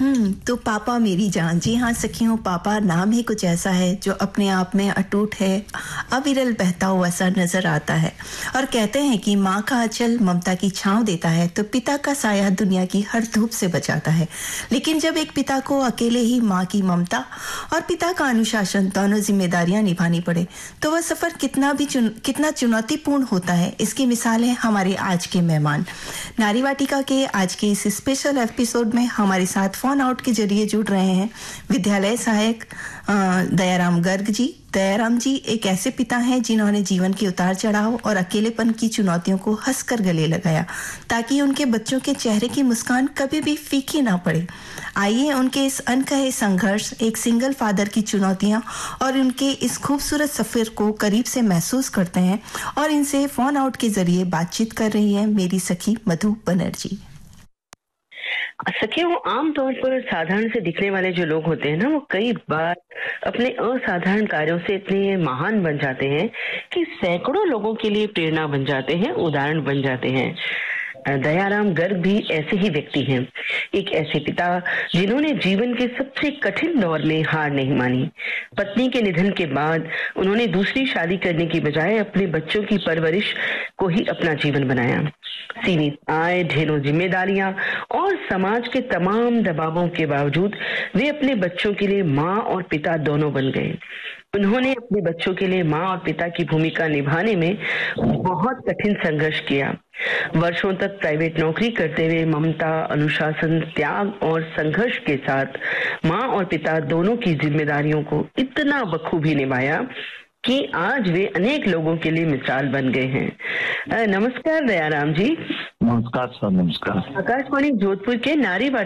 तो पापा मेरी जान। जी हाँ सखियों, पापा नाम ही कुछ ऐसा है जो अपने आप में अटूट है, अविरल बहता हुआ सा नजर आता है। और कहते हैं कि माँ का आंचल ममता की छांव देता है तो पिता का साया दुनिया की हर धूप से बचाता है। लेकिन जब एक पिता को अकेले ही माँ की ममता और पिता का अनुशासन दोनों जिम्मेदारियां निभानी पड़े तो वह सफर कितना चुनौतीपूर्ण होता है, इसकी मिसाल है हमारे आज के मेहमान। नारी वाटिका के आज के इस स्पेशल एपिसोड में हमारे साथ फोन आउट के जरिए जुड़ रहे हैं विद्यालय सहायक दयाराम गर्ग जी। दयाराम जी एक ऐसे पिता हैं जिन्होंने जीवन के उतार चढ़ाव और अकेलेपन की चुनौतियों को हंसकर गले लगाया ताकि उनके बच्चों के चेहरे की मुस्कान कभी भी फीकी ना पड़े। आइए उनके इस अनकहे संघर्ष, एक सिंगल फादर की चुनौतियां और उनके इस खूबसूरत सफर को करीब से महसूस करते हैं। और इनसे फोन आउट के जरिए बातचीत कर रही है मेरी सखी मधु बनर्जी। सखियों, आमतौर पर साधारण से दिखने वाले जो लोग होते हैं ना, वो कई बार अपने असाधारण कार्यों से इतने महान बन जाते हैं कि सैकड़ों लोगों के लिए प्रेरणा बन जाते हैं, उदाहरण बन जाते हैं। दयाराम गर्ग भी ऐसे ही व्यक्ति हैं, एक ऐसे पिता जिन्होंने जीवन के सबसे कठिन दौर में हार नहीं मानी। पत्नी के निधन के बाद उन्होंने दूसरी शादी करने की बजाय अपने बच्चों की परवरिश को ही अपना जीवन बनाया। सीमित आय, ढेरों जिम्मेदारियां और समाज के तमाम दबावों के बावजूद वे अपने बच्चों के लिए माँ और पिता दोनों बन गए। उन्होंने अपने बच्चों के लिए माँ और पिता की भूमिका निभाने में बहुत कठिन संघर्ष किया। वर्षों तक प्राइवेट नौकरी करते हुए ममता, अनुशासन, त्याग और संघर्ष के साथ माँ और पिता दोनों की जिम्मेदारियों को इतना बखूबी निभाया कि आज वे अनेक लोगों के लिए मिसाल बन गए हैं। नमस्कार दयाराम जी। नमस्कार सर। नमस्कार। आकाशवाणी जोधपुर के नारी